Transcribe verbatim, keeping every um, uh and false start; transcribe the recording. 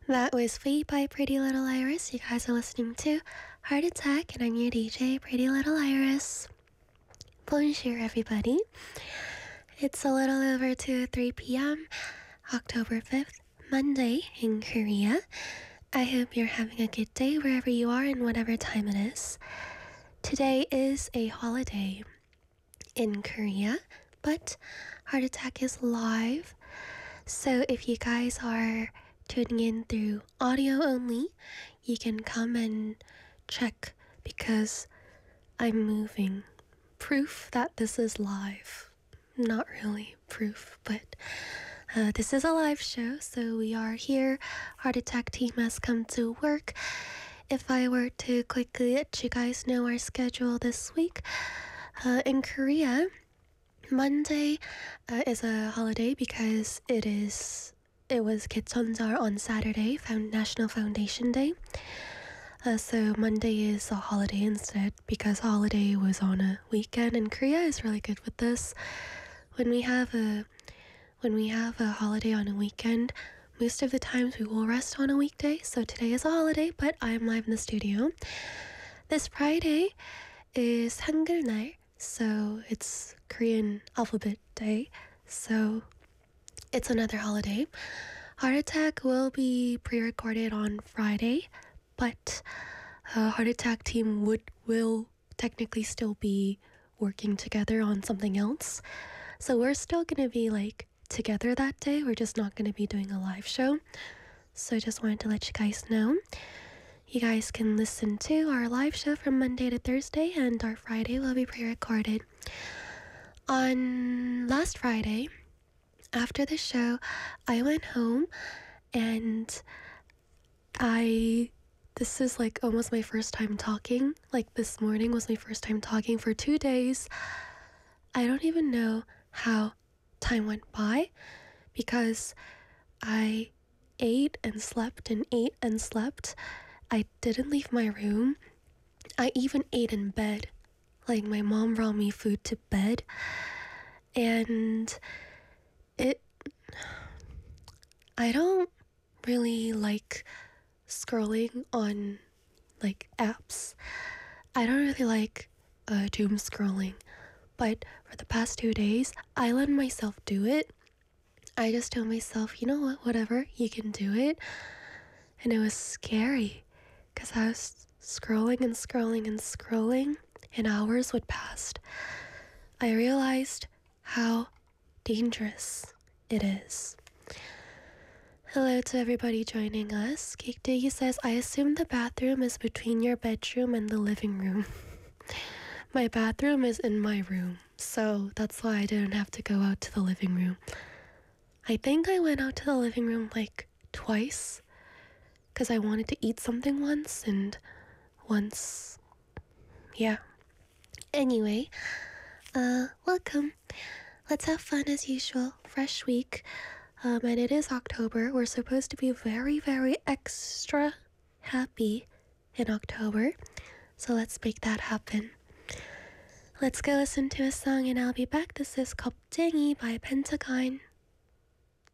That was Fate by Pretty Little Iris. You guys are listening to Heart Attack, and I'm your D J, Pretty Little Iris. Bonjour, everybody. It's a little over to three p.m., October fifth, Monday in Korea. I hope you're having a good day wherever you are and whatever time it is. Today is a holiday in Korea, but Heart Attack is live. So if you guys are tuning in through audio only, you can come and check because I'm moving. Proof that this is live. Not really proof, but uh, this is a live show, so we are here. Heart Attack team has come to work. If I were to quickly let you guys know our schedule this week, uh, in Korea, Monday uh, is a holiday because it is it was Kicheonjeol on Saturday, Found National Foundation Day. Uh, so Monday is a holiday instead because holiday was on a weekend, and Korea is really good with this. When we have a when we have a holiday on a weekend, most of the times we will rest on a weekday. So today is a holiday, but I am live in the studio. This Friday is Hangul날, so it's Korean alphabet day. So it's another holiday. Heart Attack will be pre-recorded on Friday, but uh, Heart Attack team would will technically still be working together on something else. So we're still gonna be like together that day. We're just not gonna be doing a live show. So I just wanted to let you guys know. You guys can listen to our live show from Monday to Thursday, and our Friday will be pre-recorded. On last Friday, after the show, I went home and I, this is like almost my first time talking. Like this morning was my first time talking for two days. I don't even know how time went by because I ate and slept and ate and slept. I didn't leave my room. I even ate in bed. Like my mom brought me food to bed. And it, I don't really like scrolling on like apps. I don't really like uh, doom scrolling. But for the past two days, I let myself do it. I just told myself, you know what, whatever, you can do it. And it was scary because I was scrolling and scrolling and scrolling, and hours would pass. I realized how dangerous it is. Hello to everybody joining us. Kikdegi says, I assume the bathroom is between your bedroom and the living room. My bathroom is in my room, so that's why I didn't have to go out to the living room. I think I went out to the living room like twice because I wanted to eat something once, and once, yeah. Anyway, uh, welcome. Let's have fun as usual. Fresh week. Um, and it is October. We're supposed to be very, very extra happy in October. So let's make that happen. Let's go listen to a song and I'll be back. This is 겁쟁이 by Pentagon.